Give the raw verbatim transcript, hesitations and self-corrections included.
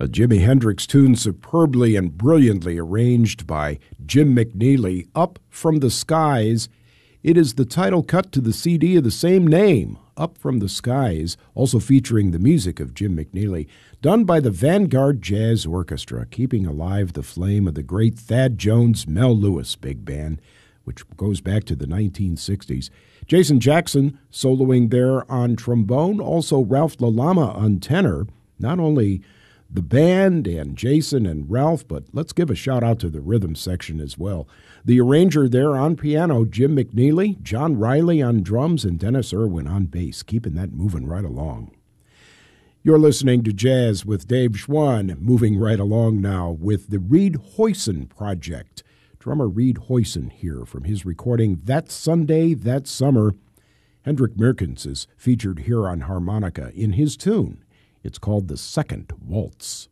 A Jimi Hendrix tune superbly and brilliantly arranged by Jim McNeely, Up From the Skies. It is the title cut to the C D of the same name, Up From the Skies, also featuring the music of Jim McNeely, done by the Vanguard Jazz Orchestra, keeping alive the flame of the great Thad Jones Mel Lewis Big Band, which goes back to the nineteen sixties. Jason Jackson soloing there on trombone, also Ralph LaLama on tenor. Not only the band and Jason and Ralph, but let's give a shout out to the rhythm section as well. The arranger there on piano, Jim McNeely, John Riley on drums, and Dennis Irwin on bass, keeping that moving right along. You're listening to Jazz with Dave Schwann, moving right along now with the Reed Hoyson Project. Drummer Reed Hoyson here from his recording That Sunday, That Summer. Hendrik Meerkens is featured here on harmonica in his tune. It's called The Second Waltz.